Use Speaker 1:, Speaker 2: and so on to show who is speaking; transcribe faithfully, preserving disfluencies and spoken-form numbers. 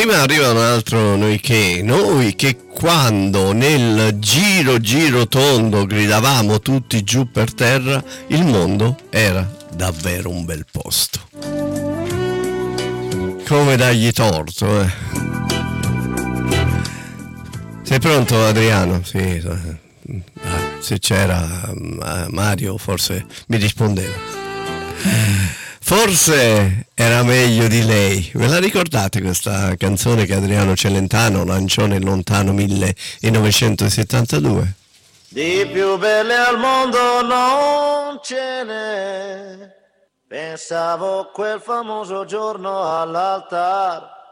Speaker 1: prima arriva un altro noi che, noi che quando nel giro giro tondo gridavamo tutti giù per terra, il mondo era davvero un bel posto. Come dargli torto, eh? Sei pronto, Adriano? Sì, se c'era Mario forse mi rispondeva. Forse era meglio di lei. Ve la ricordate questa canzone che Adriano Celentano lanciò nel lontano millenovecentosettantadue?
Speaker 2: Di più belle al mondo non ce n'è. Pensavo quel famoso giorno all'altar